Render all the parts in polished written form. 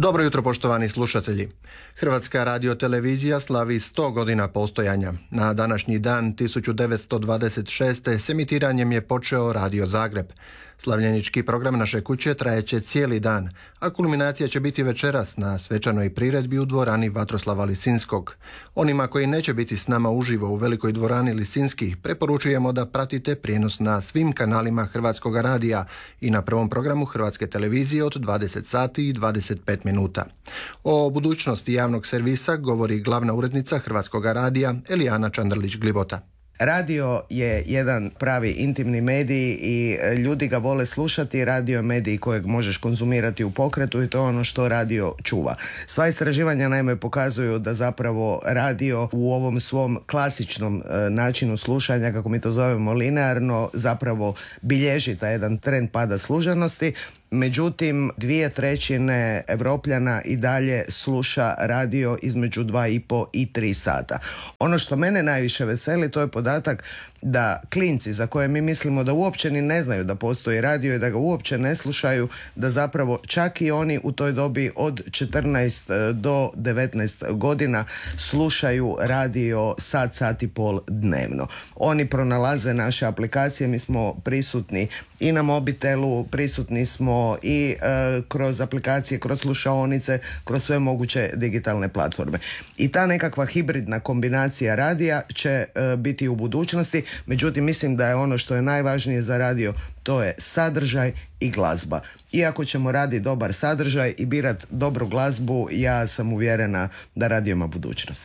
Dobro jutro, poštovani slušatelji. Hrvatska radiotelevizija slavi 100 godina postojanja. Na današnji dan 1926. s emitiranjem je počeo Radio Zagreb. Slavljenički program naše kuće trajeće cijeli dan, a kulminacija će biti večeras na svečanoj priredbi u dvorani Vatroslava Lisinskog. Onima koji neće biti s nama uživo u velikoj dvorani Lisinski preporučujemo da pratite prijenos na svim kanalima Hrvatskog radija i na prvom programu Hrvatske televizije od 20 sati i 25 minuta. O budućnosti javnog servisa govori glavna urednica Hrvatskog radija Elijana Čandralić-Glibota. Radio je jedan pravi intimni medij i ljudi ga vole slušati. Radio je medij kojeg možeš konzumirati u pokretu i to je ono što radio čuva. Sva istraživanja naime pokazuju da zapravo radio u ovom svom klasičnom načinu slušanja, kako mi to zovemo linearno, zapravo bilježi taj jedan trend pada slušanosti. Međutim, 2/3 Evropljana i dalje sluša radio između 2,5 i 3 sata. Ono što mene najviše veseli, to je podatak da klinci za koje mi mislimo da uopće ni ne znaju da postoji radio i da ga uopće ne slušaju, da zapravo čak i oni u toj dobi od 14 do 19 godina slušaju radio sat i pol dnevno. Oni pronalaze naše aplikacije, mi smo prisutni i na mobitelu, prisutni smo i kroz aplikacije, kroz slušaonice, kroz sve moguće digitalne platforme. I ta nekakva hibridna kombinacija radija će biti u budućnosti. Međutim, mislim da je ono što je najvažnije za radio, to je sadržaj i glazba. Iako ćemo raditi dobar sadržaj i birati dobru glazbu, ja sam uvjerena da radio ima budućnost.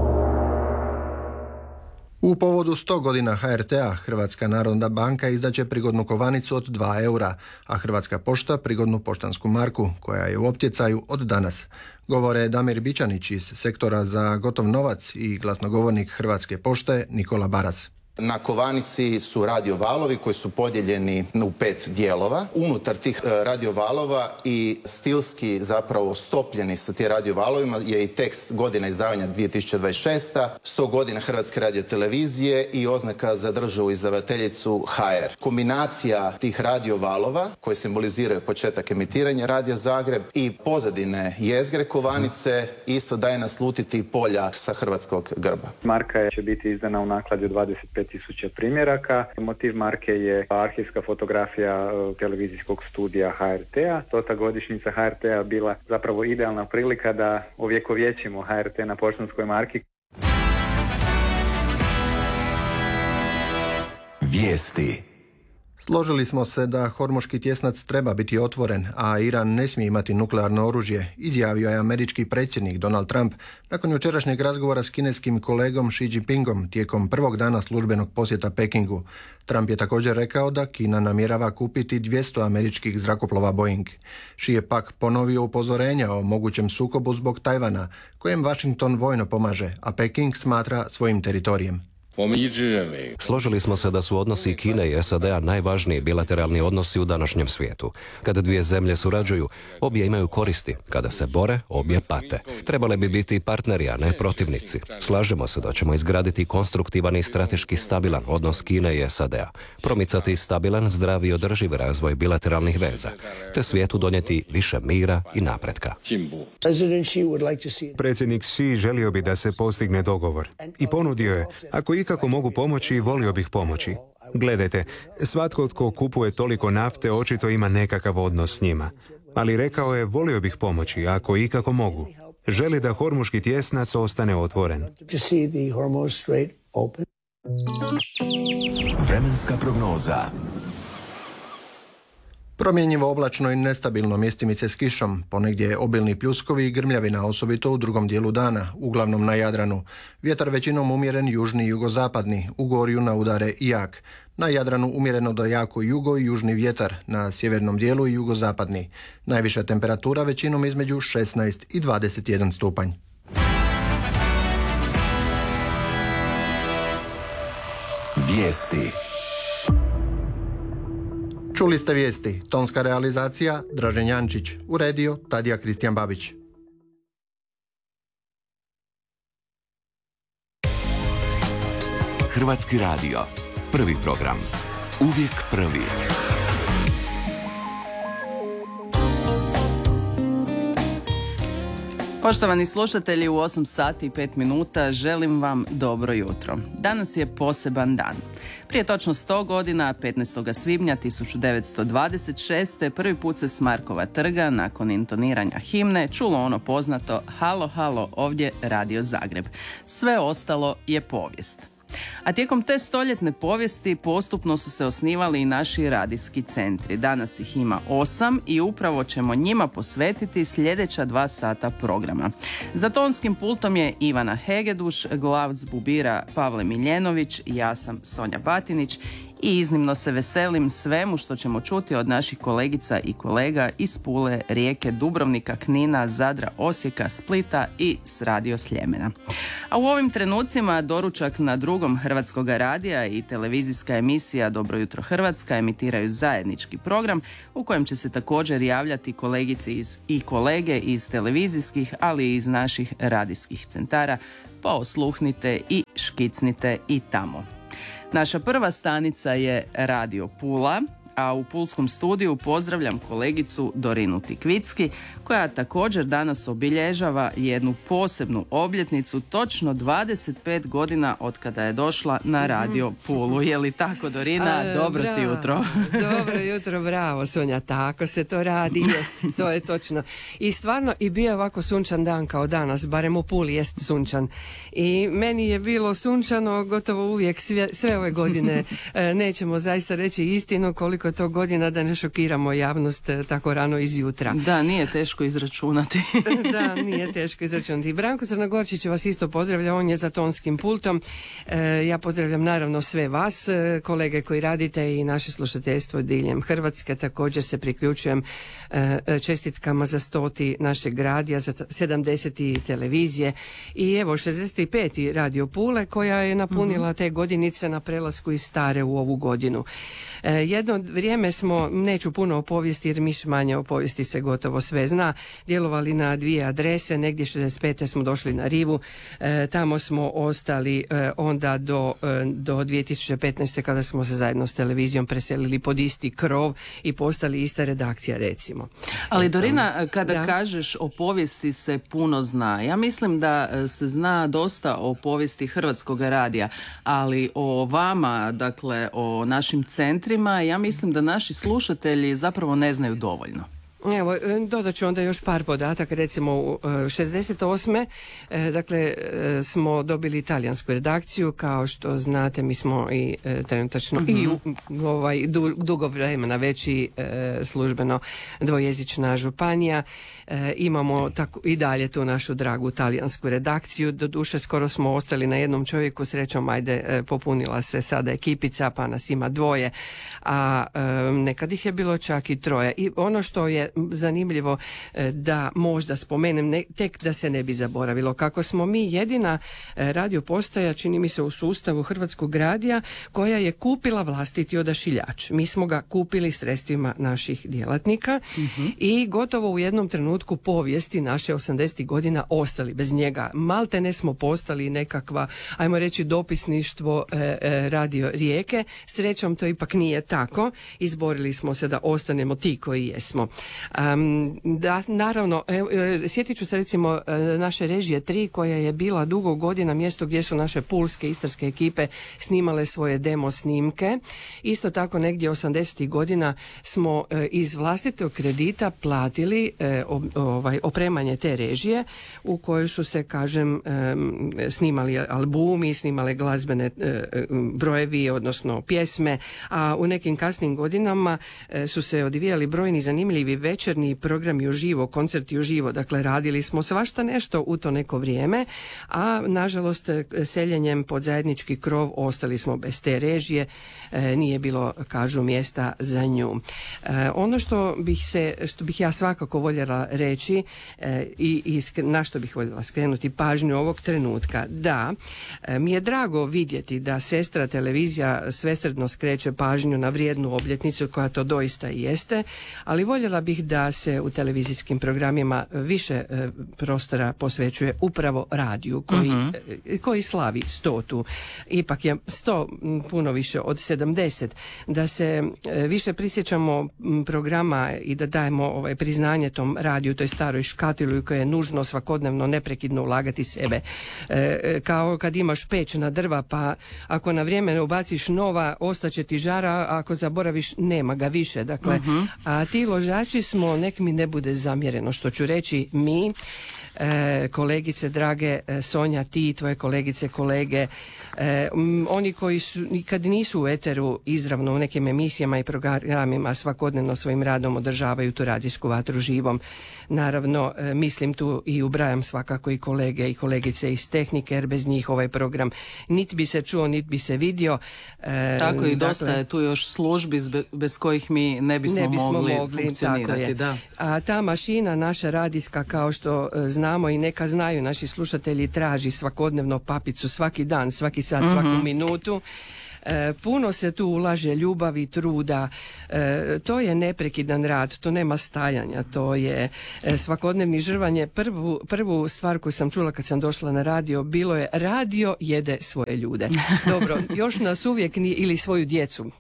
U povodu 100 godina HRT-a Hrvatska narodna banka izdaće prigodnu kovanicu od 2 eura, a Hrvatska pošta prigodnu poštansku marku, koja je u optjecaju od danas. Govore Damir Bičanić iz sektora za gotov novac i glasnogovornik Hrvatske pošte Nikola Baras. Na kovanici su radiovalovi koji su podijeljeni u 5 dijelova. Unutar tih radiovalova i stilski zapravo stopljeni sa tim radiovalovima je i tekst godina izdavanja 2026. 100 godina Hrvatske radiotelevizije i oznaka za državu izdavateljicu HR. Kombinacija tih radiovalova koji simboliziraju početak emitiranja Radio Zagreb i pozadine jezgre kovanice isto daje naslutiti polja sa hrvatskog grba. Marka će biti izdana u nakladi od 25.000 primjeraka. Motiv marke je arhivska fotografija televizijskog studija HRT-a. Ta godišnjica HRT-a bila zapravo idealna prilika da ovjekovječimo HRT na poštanskoj marki. Vijesti. Složili smo se da Hormuški tjesnac treba biti otvoren, a Iran ne smije imati nuklearno oružje, izjavio je američki predsjednik Donald Trump nakon jučerašnjeg razgovora s kineskim kolegom Xi Jinpingom tijekom prvog dana službenog posjeta Pekingu. Trump je također rekao da Kina namjerava kupiti 200 američkih zrakoplova Boeing. Xi je pak ponovio upozorenja o mogućem sukobu zbog Tajvana, kojem Washington vojno pomaže, a Peking smatra svojim teritorijem. Složili smo se da su odnosi Kine i SAD-a najvažniji bilateralni odnosi u današnjem svijetu. Kada dvije zemlje surađuju, obje imaju koristi. Kada se bore, obje pate. Trebale bi biti partneri, a ne protivnici. Slažemo se da ćemo izgraditi konstruktivan i strateški stabilan odnos Kine i SAD-a, promicati stabilan, zdrav i održiv razvoj bilateralnih veza, te svijetu donijeti više mira i napretka. Predsjednik Xi želio bi da se postigne dogovor i ponudio je, ako ikako mogu pomoći, volio bih pomoći. Gledajte, svatko tko kupuje toliko nafte očito ima nekakav odnos s njima. Ali rekao je, volio bih pomoći, ako ikako mogu. Želi da Hormuški tjesnac ostane otvoren. Vremenska prognoza. Promjenjivo oblačno i nestabilno, mjestimice s kišom, ponegdje obilni pljuskovi i grmljavina, osobito u drugom dijelu dana, uglavnom na Jadranu. Vjetar većinom umjeren južni i jugozapadni, u gorju na udare i jak. Na Jadranu umjereno do jako jugo i južni vjetar, na sjevernom dijelu i jugozapadni. Najviša temperatura većinom između 16 i 21 stupanj. Vijesti. Čuli ste vijesti. Tonska realizacija Dražen Jančić. Uredio Tadija Kristijan Babić. Hrvatski radio. Prvi program. Uvijek prvi. Poštovani slušatelji, u 8 sati i 5 minuta želim vam dobro jutro. Danas je poseban dan. Prije točno 100 godina, 15. svibnja 1926. prvi put se s Markova trga, nakon intoniranja himne, čulo ono poznato "Halo, halo, ovdje Radio Zagreb". Sve ostalo je povijest. A tijekom te stoljetne povijesti postupno su se osnivali i naši radijski centri. Danas ih ima 8 i upravo ćemo njima posvetiti sljedeća 2 sata programa. Za tonskim pultom je Ivana Hegeduš, glavc bubira Pavle Miljenović, ja sam Sonja Batinić i iznimno se veselim svemu što ćemo čuti od naših kolegica i kolega iz Pule, Rijeke, Dubrovnika, Knina, Zadra, Osijeka, Splita i s Radio Sljemena. A u ovim trenucima doručak na Drugom Hrvatskog radija i televizijska emisija Dobro jutro Hrvatska emitiraju zajednički program u kojem će se također javljati kolegice i kolege iz televizijskih, ali i iz naših radijskih centara, pa osluhnite i škicnite i tamo. Naša prva stanica je Radio Pula, a u pulskom studiju pozdravljam kolegicu Dorinu Tikvicki, koja također danas obilježava jednu posebnu obljetnicu, točno 25 godina od kada je došla na Radio Pulu. Je li tako, Dorina? Dobro ti jutro. Dobro jutro, bravo Sonja, tako se to radi, jest, to je točno. I stvarno i bio je ovako sunčan dan kao danas, barem u Puli jest sunčan. I meni je bilo sunčano gotovo uvijek sve ove godine. Nećemo zaista reći istinu koliko to godina da ne šokiramo javnost tako rano izjutra. Da, nije teško izračunati. Da, nije teško izračunati. Branko Crnogorčić vas isto pozdravlja, on je za tonskim pultom. Ja pozdravljam naravno sve vas, kolege koji radite i naše slušateljstvo diljem Hrvatske. Također se priključujem čestitkama za 100. našeg radija, za 70. televizije i evo 65. Radio Pule koja je napunila te godinice na prelasku iz stare u ovu godinu. Jedno vrijeme smo, neću puno o povijesti jer miš manje o povijesti se gotovo sve zna, djelovali na 2 adrese, negdje 65. smo došli na Rivu, tamo smo ostali onda do 2015. kada smo se zajedno s televizijom preselili pod isti krov i postali ista redakcija, recimo. Ali Dorina, kada kažeš o povijesti se puno zna, ja mislim da se zna dosta o povijesti Hrvatskog radija, ali o vama, dakle o našim centrima, ja mislim da naši slušatelji zapravo ne znaju dovoljno. Evo, dodat ću onda još par podataka, recimo u 68. Dakle, smo dobili italijansku redakciju, kao što znate mi smo i trenutačno i dugo vremena već i službeno dvojezična županija. Imamo tako i dalje tu našu dragu talijansku redakciju, doduše skoro smo ostali na jednom čovjeku, srećom popunila se sada ekipica pa nas ima 2, a nekad ih je bilo čak i 3. I ono što je zanimljivo da možda spomenem, tek da se ne bi zaboravilo, kako smo mi jedina radio postaja, čini mi se u sustavu Hrvatskog radija, koja je kupila vlastiti odašiljač. Mi smo ga kupili sredstvima naših djelatnika i gotovo u jednom trenutku povijesti naše 80. godina ostali bez njega. Maltene smo postali nekakva, ajmo reći, dopisništvo Radio Rijeke. Srećom to ipak nije tako. Izborili smo se da ostanemo ti koji jesmo. Da, naravno, sjetit ću se recimo naše režije 3 koja je bila dugo godina mjesto gdje su naše pulske, istarske ekipe snimale svoje demo snimke. Isto tako negdje 80. godina smo iz vlastitog kredita platili opremanje te režije u kojoj su se, kažem, snimali albumi, snimale glazbene brojevi, odnosno pjesme, a u nekim kasnim godinama su se odvijali brojni zanimljivi večernji programi uživo, koncerti uživo, dakle radili smo svašta nešto u to neko vrijeme, a nažalost seljenjem pod zajednički krov ostali smo bez te režije, nije bilo, kažu, mjesta za nju. Ono što bih ja svakako voljela reći i na što bih voljela skrenuti pažnju ovog trenutka, da mi je drago vidjeti da sestra televizija svesrdno skreće pažnju na vrijednu obljetnicu koja to doista i jeste, ali voljela bih bih da se u televizijskim programima više prostora posvećuje upravo radiju koji slavi 100. Ipak je 100 puno više od 70. Da se više prisjećamo programa i da dajemo priznanje tom radiju, toj staroj škatili koje je nužno svakodnevno neprekidno ulagati sebe. Kao kad imaš peć na drva, pa ako na vrijeme ne ubaciš nova, ostaće ti žara, a ako zaboraviš, nema ga više. Dakle, a ti ložači smo, nek mi ne bude zamjereno što ću reći, mi, kolegice drage, Sonja, ti, tvoje kolegice, kolege, oni koji su, kad nisu u eteru izravno u nekim emisijama i programima, svakodnevno svojim radom održavaju tu radijsku vatru živom. Naravno, mislim tu i ubrajam svakako i kolege i kolegice iz tehnike, jer bez njih ovaj program niti bi se čuo, niti bi se vidio. Tako i dosta je tu još službi bez kojih mi ne bismo mogli funkcionirati. Da. A ta mašina naša radijska, kao što znamo i neka znaju naši slušatelji, traži svakodnevno papicu, svaki dan, svaki sat, svaku minutu. Puno se tu ulaže ljubavi, truda, to je neprekidan rad, to nema stajanja, to je svakodnevni žrvanje. Prvu stvar koju sam čula kad sam došla na radio bilo je: radio jede svoje ljude. Dobro, još nas uvijek nije, ili svoju djecu,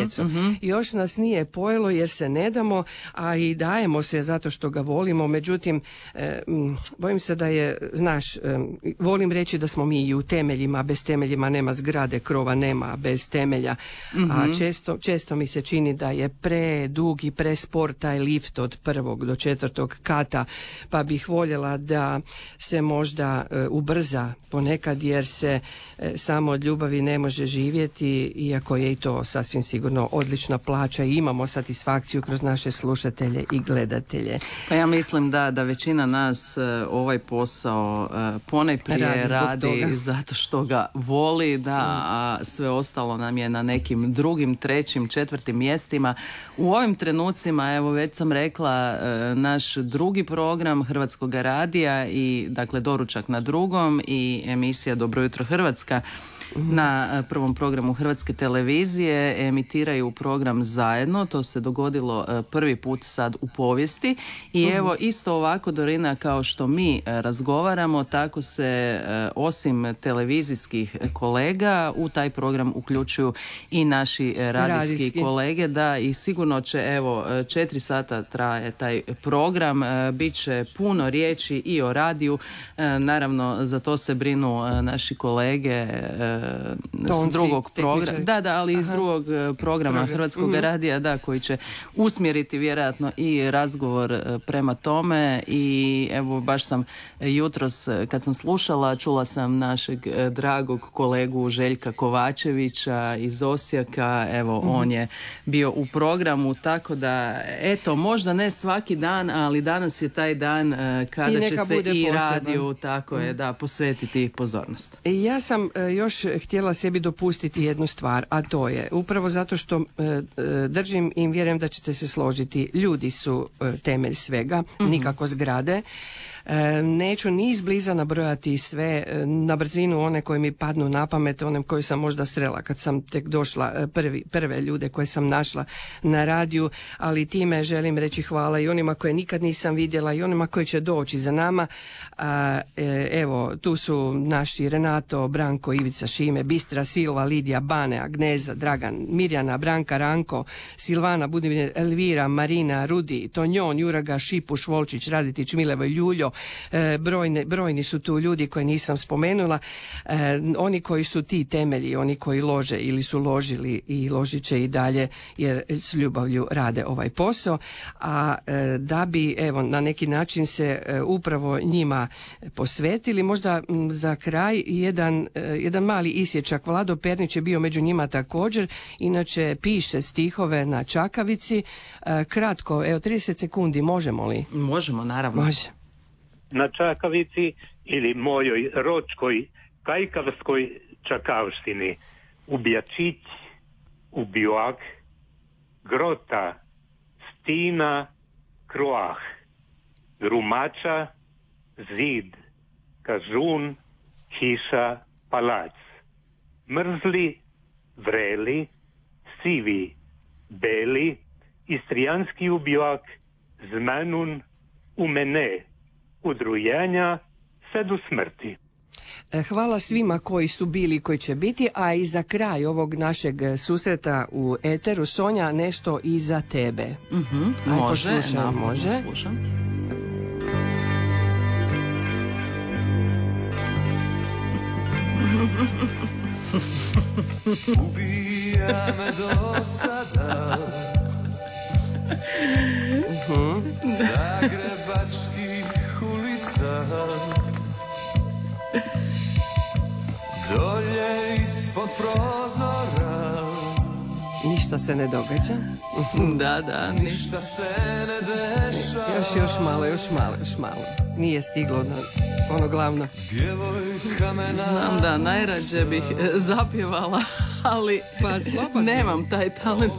još nas nije pojelo jer se ne damo, a i dajemo se zato što ga volimo. Međutim, bojim se da je, znaš, volim reći da smo mi i u temeljima, bez temeljima nema zgrade, krova nema bez temelja, a često mi se čini da je predug i prespor taj lift od 1. do 4. kata, pa bih voljela da se možda ubrza ponekad, jer se samo od ljubavi ne može živjeti, iako je i to sasvim sigurno odlična plaća i imamo satisfakciju kroz naše slušatelje i gledatelje. Pa ja mislim da većina nas ovaj posao ponajprije radi zato što ga voli, a sve ostalo nam je na nekim drugim, trećim, četvrtim mjestima. U ovim trenucima, evo već sam rekla, naš drugi program Hrvatskog radija i dakle doručak na drugom i emisija Dobro jutro Hrvatska na prvom programu Hrvatske televizije emitiraju program zajedno. To se dogodilo prvi put sad u povijesti i evo isto ovako, Dorina, kao što mi razgovaramo, tako se osim televizijskih kolega u taj program uključuju i naši radijski kolege, da, i sigurno će, evo, 4 sata traje taj program, bit će puno riječi i o radiju, naravno za to se brinu naši kolege s drugog programa, ali iz drugog programa Hrvatskog radija, koji će usmjeriti vjerojatno i razgovor prema tome. I evo, baš sam jutros kad sam slušala, čula sam našeg dragog kolegu Željka Kovačevića iz Osijeka, evo on je bio u programu, tako da eto, možda ne svaki dan, ali danas je taj dan kada će se i radiju, tako je, da, posvetiti pozornost. Ja sam još htjela sebi dopustiti jednu stvar, a to je upravo zato što držim i vjerujem da ćete se složiti, ljudi su temelj svega, nikako zgrade. Neću ni izbliza nabrojati sve na brzinu one koje mi padnu na pamet, one koje sam možda srela kad sam tek došla, prve ljude koje sam našla na radiju, ali time želim reći hvala i onima koje nikad nisam vidjela i onima koji će doći za nama. Evo, tu su naši Renato, Branko, Ivica, Šime, Bistra, Silva, Lidija, Bane, Agneza, Dragan, Mirjana, Branka, Ranko, Silvana, Budimir, Elvira, Marina, Rudi, Tonjon, Juraga, Šipuš, Volčić, Raditić, Milevoj, Ljuljo. Brojni su tu ljudi koje nisam spomenula, oni koji su ti temelji, oni koji lože ili su ložili i ložit će i dalje jer s ljubavlju rade ovaj posao, a da bi evo na neki način se upravo njima posvetili, možda za kraj jedan mali isječak. Vlado Pernić je bio među njima također, inače piše stihove na čakavici. Kratko, evo 30 sekundi, možemo li? Možemo, naravno. Može. Na čakavici ili mojoj ročkoj kajkavskoj čakavštini ubija čić, ubijak, grota, stina, kroah, grumača, zid, kažun, hiša, palac, mrzli, vreli, sivi, beli, istrijanski ubijak, zmenun u mene, udrujenja se do smrti. Hvala svima koji su bili i koji će biti, a i za kraj ovog našeg susreta u eteru, Sonja, nešto i za tebe. Može, može. Slušam. Ubija me do sada zagrebačkih ulica, dolje ispod prozora ništa se ne događa. Da, ništa se ne dešava. Još malo. Nije stiglo na ono glavno. Znam da najrađe bih zapjevala, ali nemam taj talent